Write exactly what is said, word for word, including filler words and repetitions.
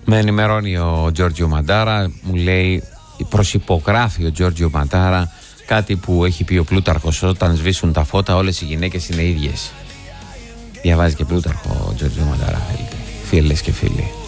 Με ενημερώνει ο Τζόρτζιο Μαντάρα, μου λέει, προσυπογράφει ο Τζόρτζιο Μαντάρα κάτι που έχει πει ο Πλούταρχος: όταν σβήσουν τα φώτα όλες οι γυναίκες είναι ίδιες. Διαβάζει και Πλούταρχο ο Τζόρτζιο Μαντάρα, φίλες και φίλοι.